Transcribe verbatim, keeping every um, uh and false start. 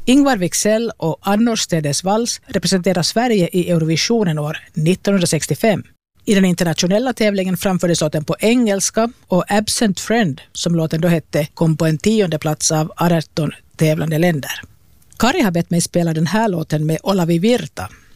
Ingvar Wicksell och Annorstädes vals representerar Sverige i Eurovisionen år nittonhundrasextiofem. I den internationella tävlingen framfördes låten på engelska och Absent Friend, som låten då hette, kom på en tionde plats av arton tävlande länder. Kari har bett mig spela den här låten med Olavi Virta.